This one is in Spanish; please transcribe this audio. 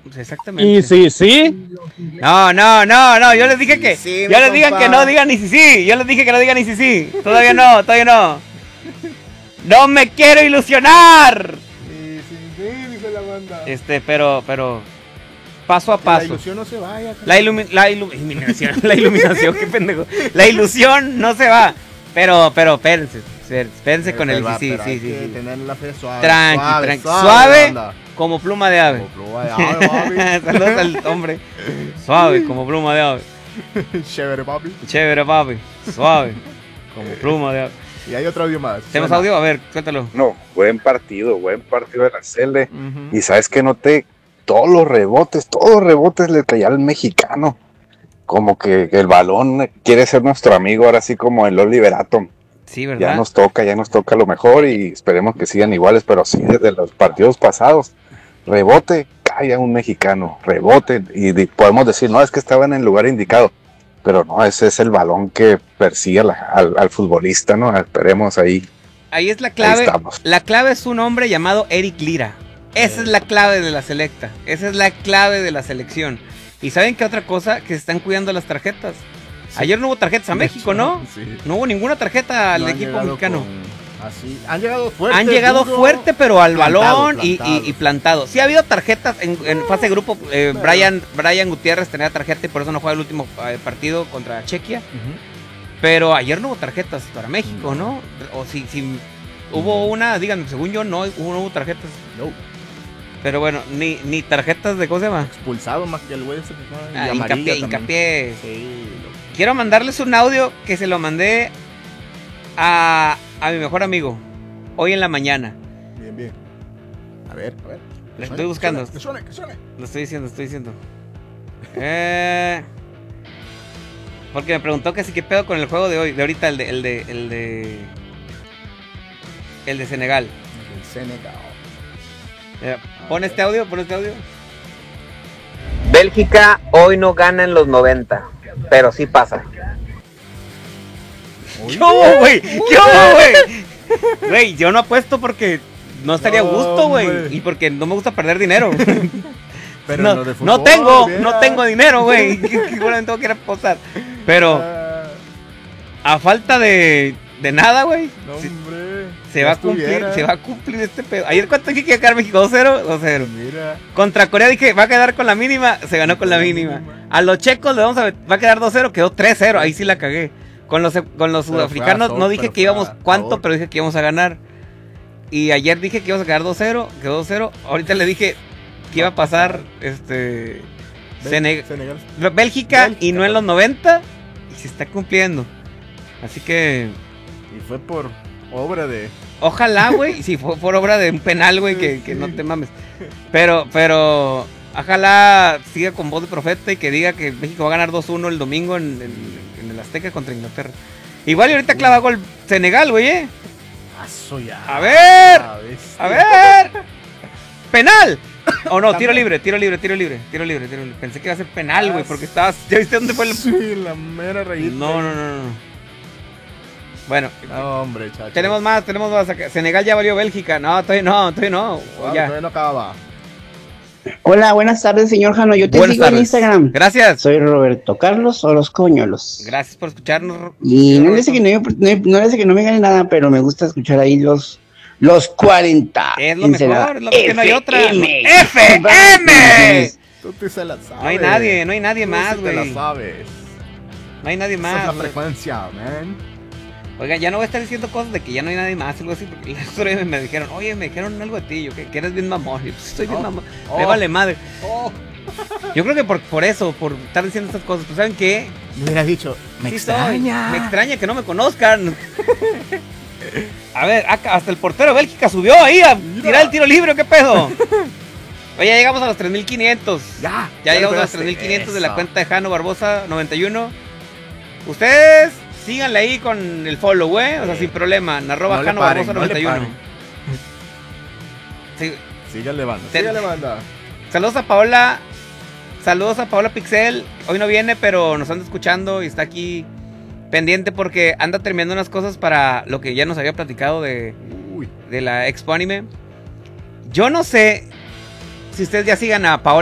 Exactamente. Y sí. No, yo les dije que Sí, yo les digan que no digan ni sí. Yo les dije que no digan ni sí. Todavía no. No me quiero ilusionar. Sí, dice la banda. Pero paso a Que paso. la ilusión no se vaya. La iluminación, qué pendejo. La ilusión no se va. Pero espérense con el sí. Tener la fe suave. Tranqui. Suave banda. como pluma de ave. Como pluma de ave, papi. Saludos al hombre. Suave como pluma de ave. Chévere, papi. Chévere, papi. Suave como pluma de ave. Y hay otro audio más. ¿Tenemos audio? A ver, cuéntalo. No, buen partido de la Cele. Y sabes que noté todos los rebotes le traía al mexicano. Como que el balón quiere ser nuestro amigo, ahora sí como el Oliver Atom. Sí, ¿verdad? Ya nos toca lo mejor y esperemos que sigan iguales, pero sí, desde los partidos pasados, rebote, cae a un mexicano, rebote, y podemos decir, no, es que estaba en el lugar indicado, pero no, ese es el balón que persigue al futbolista, ¿no? Esperemos ahí. Ahí es la clave. Ahí estamos. La clave es un hombre llamado Eric Lira. Esa es la clave de la selecta. Esa es la clave de la selección. ¿Y saben qué otra cosa? Que se están cuidando las tarjetas. Sí. Ayer no hubo tarjetas a México, ¿no? Sí. No hubo ninguna tarjeta al equipo mexicano. Así. Han llegado fuerte. Han llegado duro, fuerte, pero al balón plantado. Y plantado. Sí ha habido tarjetas en fase de grupo. Brian Gutiérrez tenía tarjeta y por eso no juega el último partido contra Chequia. Pero ayer no hubo tarjetas para México, ¿no? O si hubo una, díganme, según yo no hubo tarjetas. No. Pero bueno, ni tarjetas de, ¿cómo se llama? Expulsado más que el güey ese que fue. Hincapié. Sí. Quiero mandarles un audio que se lo mandé a mi mejor amigo hoy en la mañana. Bien. A ver. Lo estoy buscando. Que suene. Lo estoy diciendo. Porque me preguntó que sí, qué pedo con el juego de hoy, de ahorita, el de Senegal. El Senegal. Pon este audio. Bélgica hoy no gana en los 90, pero sí pasa. ¿Qué hubo, güey? Güey, yo no apuesto porque no estaría a gusto, güey. Y porque no me gusta perder dinero. Pero no tengo dinero, güey. Seguramente tengo que ir a apostar. Pero a falta de nada, güey. No, hombre. Se va a cumplir este pedo. Ayer, ¿cuánto dije que iba a quedar México? 2-0. Mira. Contra Corea dije, va a quedar con la mínima. Se ganó con la mínima. A los checos va a quedar 2-0. Quedó 3-0. Ahí sí la cagué. Con los sudafricanos no dije que íbamos cuánto, pero dije que íbamos a ganar. Y ayer dije que íbamos a quedar 2-0. Quedó 2-0. Ahorita le dije que iba a pasar Senegal. Bélgica y no en los 90. Y se está cumpliendo. Así que... Y fue por obra de... Ojalá, güey. Sí, fue por obra de un penal, güey, que no te mames. Pero ojalá siga con voz de profeta y que diga que México va a ganar 2-1 el domingo en el Azteca contra Inglaterra. Igual y ahorita clava gol Senegal, güey, A ver. ¡Penal! O no, tiro libre. Pensé que iba a ser penal, güey, porque estabas... ¿Ya viste dónde fue el...? Sí, la mera rayita. No. Bueno, hombre, chacho. Tenemos más. Senegal ya valió Bélgica. No, todavía no. Todavía no acaba. Hola, buenas tardes, señor Jano. Yo te sigo en Instagram. Gracias. Soy Roberto Carlos Orozcoñolos. Gracias por escucharnos. Y no le sé que no me gane nada, pero me gusta escuchar ahí los 40. Es lo mejor, es lo que no hay otra. FM. Tú te se la sabes. No hay nadie más, güey. Tú te la sabes. No hay nadie más. Esa es la frecuencia, man. Oiga, ya no voy a estar diciendo cosas de que ya no hay nadie más, algo así, porque la otra vez me dijeron algo de ti, que eres bien mamón. Y pues estoy bien mamón. Me vale madre. Yo creo que por eso, por estar diciendo estas cosas, pues ¿saben qué? Me hubieras dicho, me extraña que no me conozcan. A ver, acá, hasta el portero de Bélgica subió ahí a tirar el tiro libre, ¿qué pedo? Oye, ya llegamos a los 3,500. Ya llegamos a los 3,500 de la cuenta de Jano Barbosa 91. Ustedes síganle ahí con el follow, güey. O sea, sin problema. @Jano Barbosa 91. Síganle, banda. Saludos a Paola. Saludos a Paola Pixel. Hoy no viene, pero nos anda escuchando y está aquí pendiente porque anda terminando unas cosas para lo que ya nos había platicado de la Expo Anime. Yo no sé si ustedes ya sigan a Paola